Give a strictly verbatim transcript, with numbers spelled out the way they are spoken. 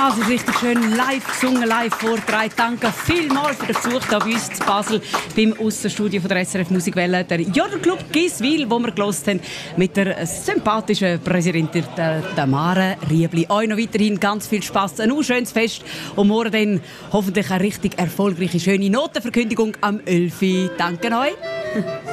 Das ist richtig schön live gesungen, live vorgetragen. Danke vielmals für den Besuch hier bei uns in Basel beim Aussenstudio der S R F Musikwelle, der Jodelclub Giswil, wo wir gehört haben mit der sympathischen Präsidentin der Tamara Riebli. Euch noch weiterhin ganz viel Spass, ein schönes Fest und morgen dann hoffentlich eine richtig erfolgreiche, schöne Notenverkündigung am elf Uhr. Danke euch.